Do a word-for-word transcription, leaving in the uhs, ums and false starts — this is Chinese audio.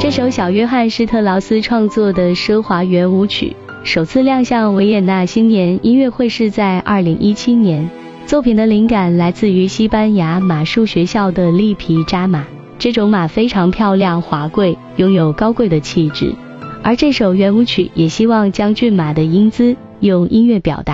这首小约翰施特劳斯创作的奢华圆舞曲首次亮相维也纳新年音乐会是在二零一七年，作品的灵感来自于西班牙马术学校的利皮扎马，这种马非常漂亮华贵，拥有高贵的气质，而这首圆舞曲也希望将骏马的英姿用音乐表达。